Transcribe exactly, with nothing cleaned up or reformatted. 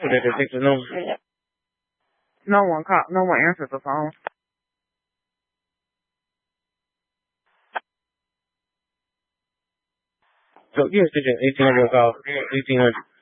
cancel it if it's no one. No one call. No one answers the phone. So yes, it's eighteen hundred call. Eighteen hundred.